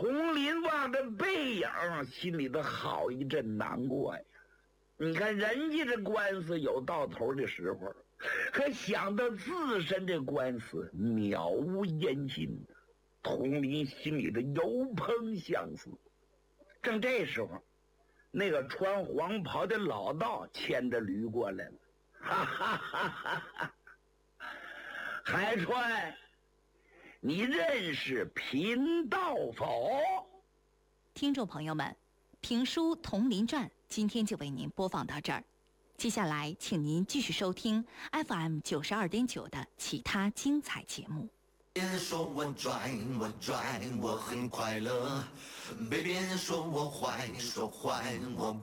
佟林旺的背影，心里头好一阵难过呀。你看人家这官司有到头的时候，可想到自身这官司渺无烟心，佟林心里头有朋相思。正这时候，那个穿黄袍的老道牵着驴过来了，哈哈哈哈哈！海川，你认识贫道否？ 听众朋友们，评书《佟林传》今天就为您播放到这儿，接下来请您继续收听 FM 92.9的其他精彩节目。 别人说我拽，我很快乐；被别人说我坏，我